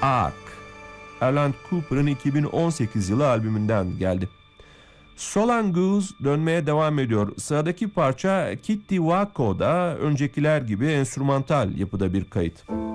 Ark, Alan Cooper'ın 2018 yılı albümünden geldi. Solan Goose dönmeye devam ediyor. Sıradaki parça Kitty Waco'da öncekiler gibi enstrümantal yapıda bir kayıt.